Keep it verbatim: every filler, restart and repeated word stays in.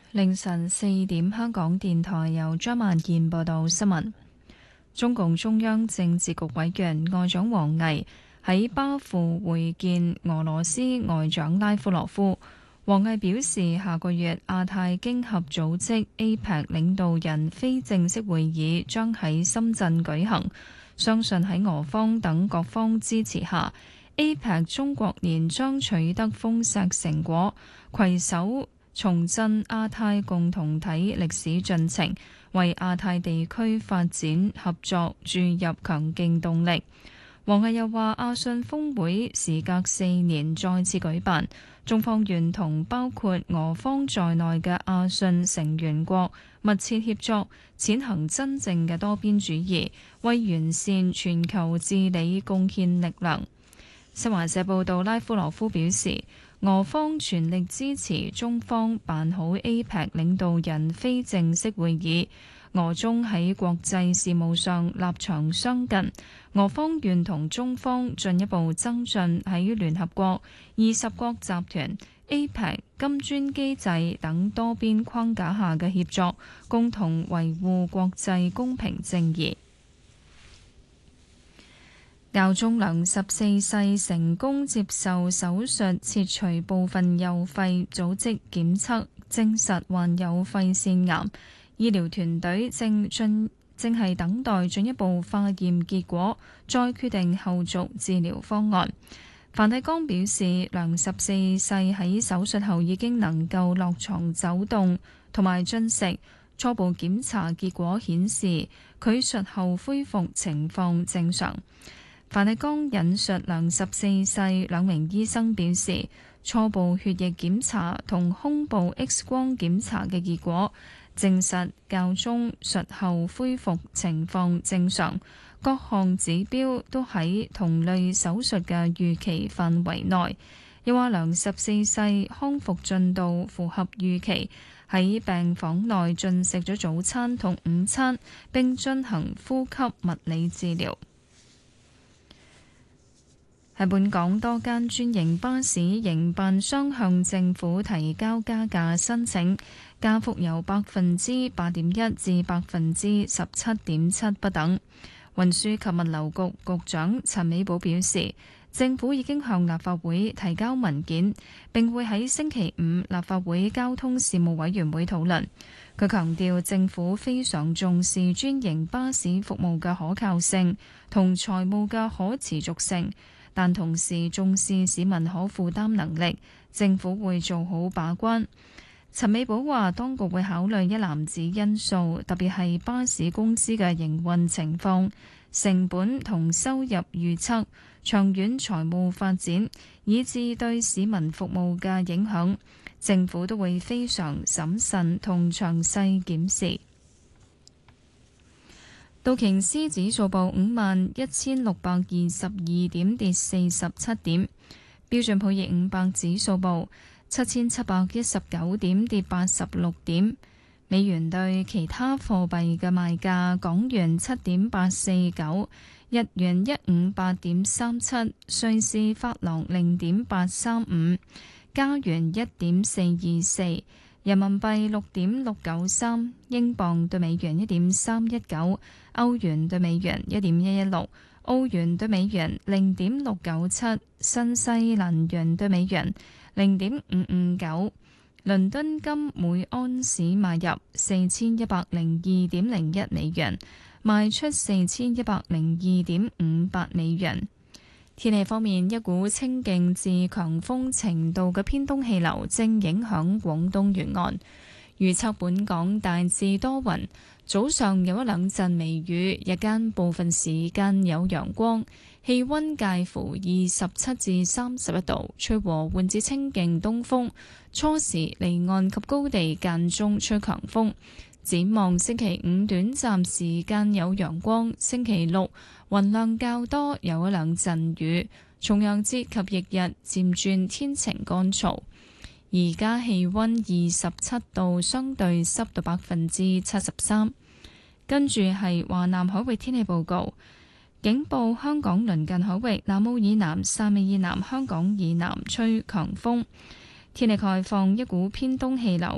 凌晨四點，香港電台由張萬健報道新聞。中共中央政治局委員外長王毅喺巴庫會見俄羅斯外長拉夫羅夫。王毅表示，下個月亞太經合組織 A P E C 領導人非正式會議將喺深圳舉行，相信喺俄方等各方支持下，A P E C 中國年將取得豐碩成果，攜手重振亞太共同體歷史進程，為亞太地區發展合作注入強勁動力。王毅又話，亞信峰會時隔四年再次舉辦，中方願同包括俄方在內嘅亞信成員國密切協作，踐行真正嘅多邊主義，為完善全球治理貢獻力量。新華社報道，拉夫羅夫表示，俄方全力支持中方辦好 A P E C 領導人非正式會議，俄中喺國際事務上立場相近，俄方願同中方進一步增進喺聯合國、二十國集團、A P E C、金磚機制等多邊框架下嘅協作，共同維護國際公平正義。教宗良十四世成功接受手術切除部分右肺組織檢測，證實患有肺腺癌。醫療團隊正進正係等待進一步化驗結果，再決定後續治療方案。梵蒂岡表示，良十四世喺手術後已經能夠落床走動同埋進食，初步檢查結果顯示佢術後恢復情況正常。梵蒂岡引述良十四世兩名醫生表示，初步血液檢查同胸部 X 光檢查嘅結果證實教宗術後恢復情況正常，各項指標都喺同類手術嘅預期範圍內。又話良十四世康復進度符合預期，喺病房內進食咗早餐同午餐，並進行呼吸物理治療。喺本港多間專營巴士營辦商向政府提交加價申請，加幅由百分之八點一至百分之十七點七不等。運輸及物流局局長陳美寶表示，政府已經向立法會提交文件，並會喺星期五立法會交通事務委員會討論。佢強調，政府非常重視專營巴士服務嘅可靠性同財務嘅可持續性，但同時重視市民可負擔能力，政府會做好把關。陳美寶話，當局會考慮一籃子因素，特別係巴士公司嘅營運情況、成本同收入預測、長遠財務發展，以至對市民服務嘅影響，政府都會非常審慎同詳細檢視。道瓊斯指數報五萬一千六百二十二點，跌四十七點。標準普爾五百指數報七千七百一十九點，跌八十六點。美元對其他貨幣嘅賣價：港元七點八四九，日元一五八點三七，瑞士法郎零點八三五，加元一點四二四。人民幣六點六九三，英鎊對美元一點三一九，歐元對美元一點一一六，澳元對美元零點六九七，新西蘭元對美元零點五五九。倫敦金每安士買入四千一百零二點零一美元，賣出四千一百零二點五八美元。天氣方面，一股清勁至強風程度嘅偏東氣流正影響廣東沿岸，預測本港大致多雲，早上有一兩陣微雨，日間部分時間有陽光，氣溫介乎二十七至三十一度，吹和緩至清勁東風，初時離岸及高地間中吹強風。展望星期五短暫時間有陽光，星期六雲量較多，有一兩陣雨。重陽節及翌日漸轉天晴乾燥。而家氣溫二十七度，相對濕度百分之七十三。跟住係華南海域天氣報告，警報香港鄰近海域南澳以南、汕尾以南、香港以南吹強風。天氣概況，一股偏東氣流